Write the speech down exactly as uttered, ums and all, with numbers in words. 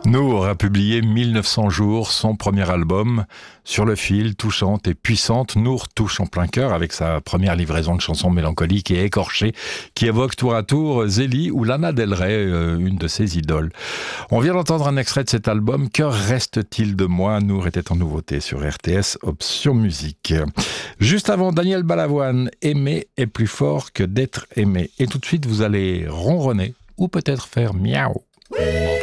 Nour a publié mille neuf cents jours, son premier album. Sur le fil, touchante et puissante, Nour touche en plein cœur avec sa première livraison de chansons mélancoliques et écorchées qui évoquent tour à tour Zélie ou Lana Del Rey, une de ses idoles. On vient d'entendre un extrait de cet album. Que reste-t-il de moi? Nour était en nouveauté sur R T S Option Musique. Juste avant, Daniel Balavoine, aimer est plus fort que d'être aimé. Et tout de suite, vous allez ronronner ou peut-être faire miaou.